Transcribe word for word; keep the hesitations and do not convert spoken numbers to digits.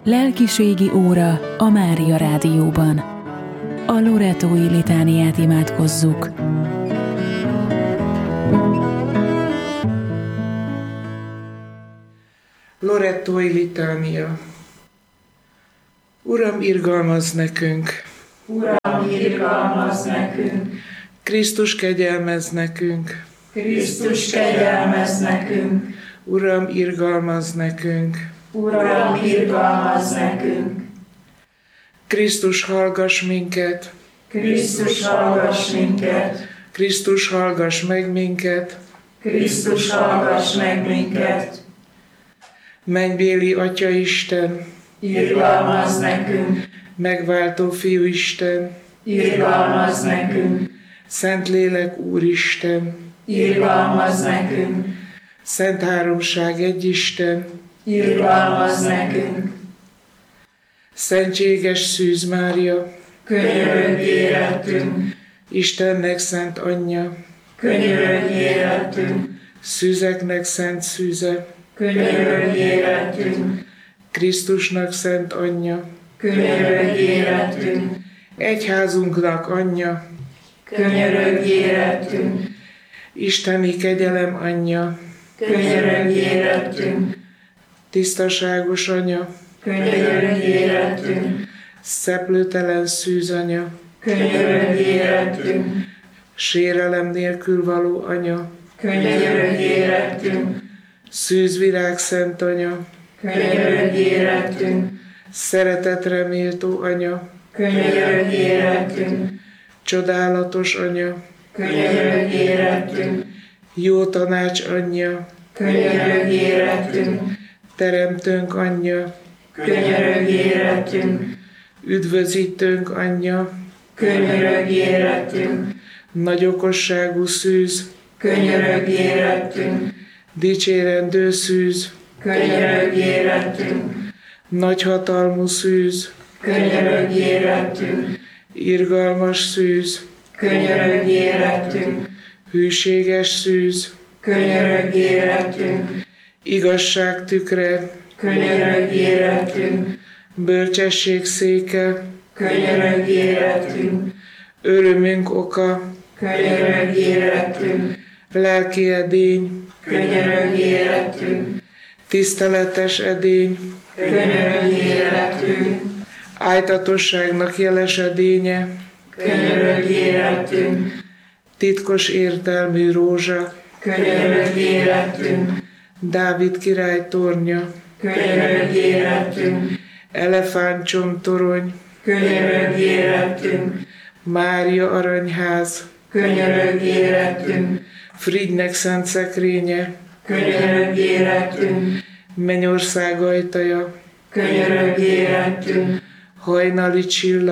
Lelkiségi óra a Mária Rádióban. A loretói litániát imádkozzuk. Loretói litánia. Uram, irgalmazz nekünk! Uram, irgalmazz nekünk! Krisztus, kegyelmezz nekünk! Krisztus, kegyelmezz nekünk! Uram, irgalmazz nekünk! Uram, irgalmazz nekünk! Krisztus, hallgass minket! Krisztus, hallgass minket! Krisztus, hallgass meg minket! Krisztus, hallgass meg minket! Mennybéli Atya Isten! Irgalmazz nekünk! Megváltó Fiú Isten! Irgalmazz nekünk! Szentlélek Úristen! Irgalmazz nekünk! Szent Háromság egy Isten! Irgalmazz nekünk! Szentséges Szűz Mária! Könyörögj érettünk! Istennek szent anyja! Könyörögj érettünk! Szűzeknek szent szűze! Könyörögj érettünk! Krisztusnak szent anyja! Könyörögj érettünk! Egyházunknak anyja! Könyörögj érettünk! Isteni kegyelem anyja! Könyörögj érettünk! Tisztaságos anya! Könyörögj érettünk! Szeplőtelen szűz anya! Könyörögj érettünk! Sérelem nélkül való anya! Könyörögj érettünk! Szűzvirág szent anya! Könyörögj érettünk! Szeretetre méltó anya! Könyörögj érettünk! Csodálatos anya! Könyörögj érettünk! Jó tanács anyja! Könyörögj érettünk! Teremtőnk anyja! Könyörögj érettünk! Üdvözítőnk anyja! Könyörögj érettünk! Nagy okosságú szűz! Könyörögj érettünk! Dicsérendő szűz! Könyörögj érettünk! Nagy hatalmú szűz! Könyörögj érettünk! Irgalmas szűz! Könyörögj érettünk! Hűséges szűz! Könyörögj érettünk! Igazság tükre! Könyörögj érettünk! Bölcsesség széke! Könyörögj érettünk! Örömünk oka! Könyörögj érettünk! Lelki edény! Könyörögj érettünk! Tiszteletes edény! Könyörögj érettünk! Ájtatosságnak jeles edénye! Könyörögj érettünk! Titkos értelmű rózsa! Könyörögj érettünk! Dávid király tornya! Könyörögj érettünk! Elefántcsontorony! Könyörögj érettünk! Mária aranyház! Könyörögj érettünk! Frigynek szent szekrénye! Könyörögj érettünk! Mennyország ajtaja! Könyörögj érettünk! Hajnali csillag!